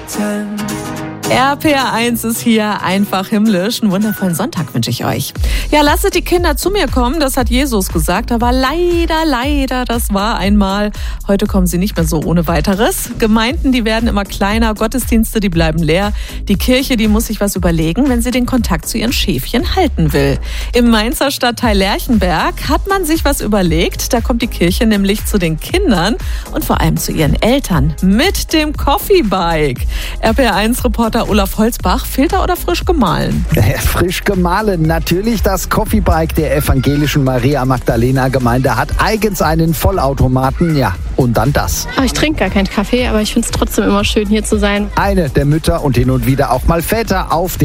RPR1 ist hier einfach himmlisch. Einen wundervollen Sonntag wünsche ich euch. Ja, lasset die Kinder zu mir kommen, das hat Jesus gesagt. Aber leider, das war einmal. Heute kommen sie nicht mehr so ohne weiteres. Gemeinden, die werden immer kleiner, Gottesdienste, die bleiben leer. Die Kirche, die muss sich was überlegen, wenn sie den Kontakt zu ihren Schäfchen halten will. Im Mainzer Stadtteil Lerchenberg hat man sich was überlegt. Da kommt die Kirche nämlich zu den Kindern und vor allem zu ihren Eltern mit dem Coffee Bike. RPR1-Reporter Olaf Holzbach, Filter oder frisch gemahlen? Frisch gemahlen. Natürlich, das Coffee Bike der evangelischen Maria Magdalena Gemeinde hat eigens einen Vollautomaten. Ja, und dann das. Ich trinke gar keinen Kaffee, aber ich finde es trotzdem immer schön, hier zu sein. Eine der Mütter und hin und wieder auch mal Väter auf